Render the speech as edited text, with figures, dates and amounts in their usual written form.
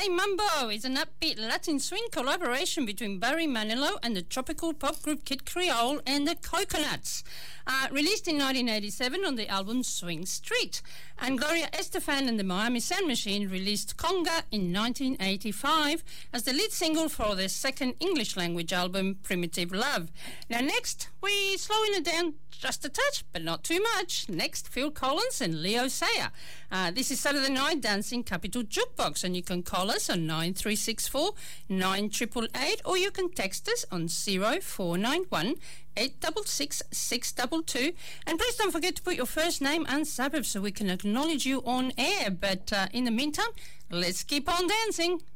Hey Mambo is an upbeat Latin swing collaboration between Barry Manilow and the tropical pop group Kid Creole and the Coconuts. Released in 1987 on the album Swing Street. And Gloria Estefan and the Miami Sound Machine released Conga in 1985 as the lead single for their second English language album, Primitive Love. Now next, we're slowing it down just a touch, but not too much. Next, Phil Collins and Leo Sayer. This is Saturday Night Dancing Capital Jukebox, and you can call us on 9364 9888, or you can text us on 0491 866 622. And please don't forget to put your first name and suburb so we can acknowledge you on air. But in the meantime, let's keep on dancing.